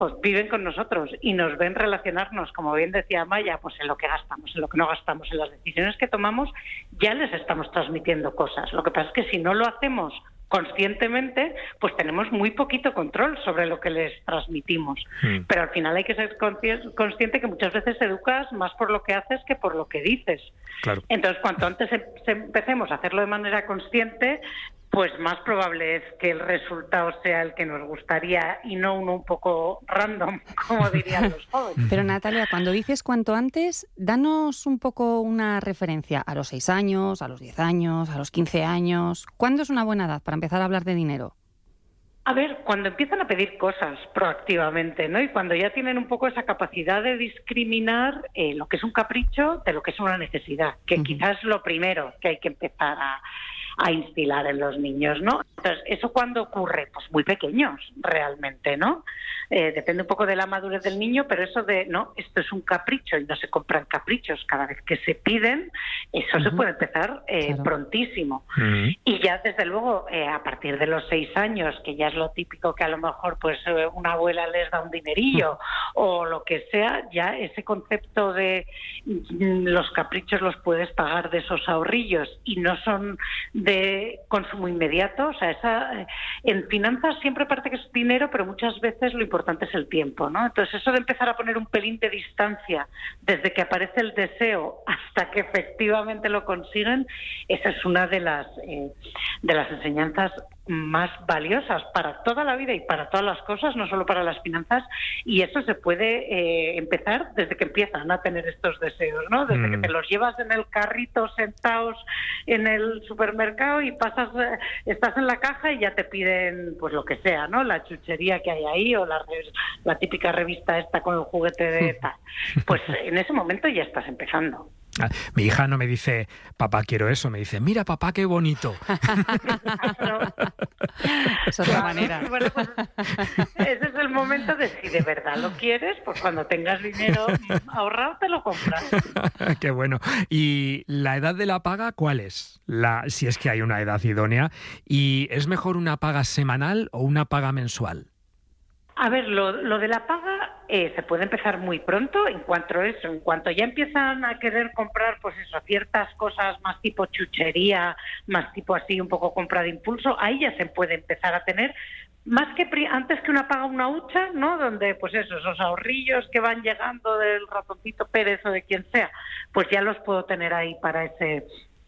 pues viven con nosotros y nos ven relacionarnos, como bien decía Maya, pues en lo que gastamos, en lo que no gastamos, en las decisiones que tomamos, ya les estamos transmitiendo cosas. Lo que pasa es que si no lo hacemos conscientemente, pues tenemos muy poquito control sobre lo que les transmitimos. Pero al final hay que ser consciente que muchas veces educas más por lo que haces que por lo que dices. Claro. Entonces, cuanto antes empecemos a hacerlo de manera consciente, pues más probable es que el resultado sea el que nos gustaría y no uno un poco random, como dirían los jóvenes. Pero Natalia, cuando dices cuanto antes, danos un poco una referencia a los 6 años, a los 10 años, a los 15 años. ¿Cuándo es una buena edad para empezar a hablar de dinero? A ver, cuando empiezan a pedir cosas proactivamente, ¿no? Y cuando ya tienen un poco esa capacidad de discriminar lo que es un capricho de lo que es una necesidad, que quizás es lo primero que hay que empezar a instilar en los niños, ¿no? Entonces, ¿eso cuándo ocurre? Pues muy pequeños, realmente, ¿no? Depende un poco de la madurez del niño, pero eso de, no, esto es un capricho y no se compran caprichos cada vez que se piden, eso se puede empezar prontísimo. Y ya, desde luego, a partir de los 6 años, que ya es lo típico que a lo mejor pues una abuela les da un dinerillo o lo que sea, ya ese concepto de los caprichos los puedes pagar de esos ahorrillos y no son de consumo inmediato. O sea, en finanzas siempre parece que es dinero, pero muchas veces lo importante es el tiempo, ¿no? Entonces, eso de empezar a poner un pelín de distancia desde que aparece el deseo hasta que efectivamente lo consiguen, esa es una de las enseñanzas más valiosas para toda la vida y para todas las cosas, no solo para las finanzas, y eso se puede empezar desde que empiezan a tener estos deseos, ¿no? Desde que te los llevas en el carrito sentados en el supermercado y estás en la caja y ya te piden pues lo que sea, ¿no? La chuchería que hay ahí o la típica revista esta con el juguete de tal. Pues en ese momento ya estás empezando. Mi hija no me dice, papá, quiero eso, me dice, mira, papá, qué bonito. Es otra manera. Bueno, pues, ese es el momento de si de verdad lo quieres, pues cuando tengas dinero ahorrado te lo compras. Qué bueno. ¿Y la edad de la paga cuál es? Si es que hay una edad idónea. ¿Y es mejor una paga semanal o una paga mensual? A ver, lo de la paga se puede empezar muy pronto. En cuanto ya empiezan a querer comprar, pues eso, ciertas cosas más tipo chuchería, más tipo así un poco compra de impulso, ahí ya se puede empezar a tener más que antes que una paga una hucha, ¿no? Donde pues eso, esos ahorrillos que van llegando del ratoncito Pérez o de quien sea, pues ya los puedo tener ahí para ese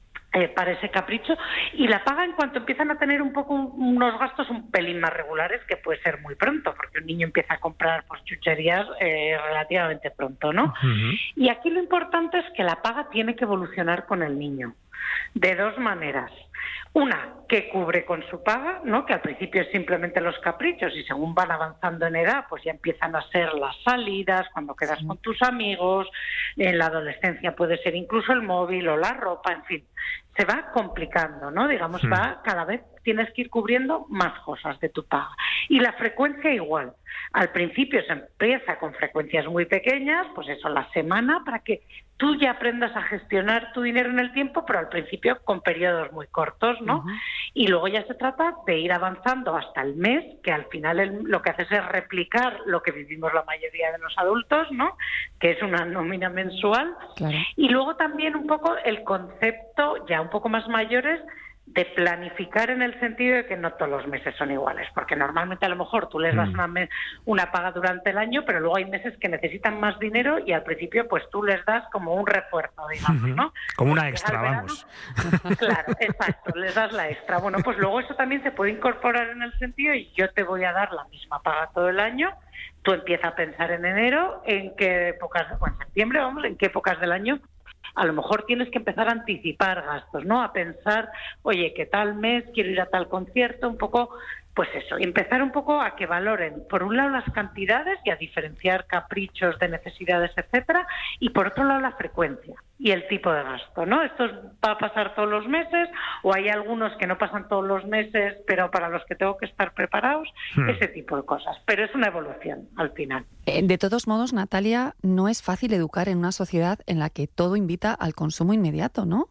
capricho. Y la paga en cuanto empiezan a tener un poco unos gastos un pelín más regulares, que puede ser muy pronto, porque un niño empieza a comprar pues chucherías relativamente pronto, ¿no? Y aquí lo importante es que la paga tiene que evolucionar con el niño de 2 maneras. Una, que cubre con su paga, ¿no? Que al principio es simplemente los caprichos y según van avanzando en edad, pues ya empiezan a ser las salidas, cuando quedas con tus amigos, en la adolescencia puede ser incluso el móvil o la ropa, en fin, se va complicando, ¿no? Digamos, cada vez tienes que ir cubriendo más cosas de tu paga. Y la frecuencia igual. Al principio se empieza con frecuencias muy pequeñas, pues eso, la semana, para que tú ya aprendas a gestionar tu dinero en el tiempo, pero al principio con periodos muy cortos, ¿no? Y luego ya se trata de ir avanzando hasta el mes, que al final lo que haces es replicar lo que vivimos la mayoría de los adultos, ¿no? Que es una nómina mensual. Claro. Y luego también un poco el concepto, ya un poco más mayores, de planificar en el sentido de que no todos los meses son iguales, porque normalmente a lo mejor tú les das una paga durante el año, pero luego hay meses que necesitan más dinero y al principio pues tú les das como un refuerzo, digamos, ¿no? Como una extra, vamos. Claro, exacto, les das la extra. Bueno, pues luego eso también se puede incorporar en el sentido y yo te voy a dar la misma paga todo el año. Tú empiezas a pensar en enero, en qué épocas, o en septiembre, vamos, en qué épocas del año a lo mejor tienes que empezar a anticipar gastos, ¿no? A pensar, oye, que tal mes quiero ir a tal concierto, un poco, pues eso, y empezar un poco a que valoren, por un lado, las cantidades y a diferenciar caprichos de necesidades, etcétera, y por otro lado, la frecuencia y el tipo de gasto, ¿no? ¿Esto va a pasar todos los meses o hay algunos que no pasan todos los meses, pero para los que tengo que estar preparados? Ese tipo de cosas. Pero es una evolución al final. De todos modos, Natalia, no es fácil educar en una sociedad en la que todo invita al consumo inmediato, ¿no?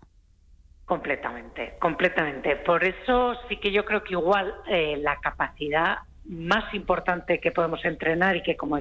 Completamente, completamente. Por eso sí que yo creo que igual la capacidad más importante que podemos entrenar y que, como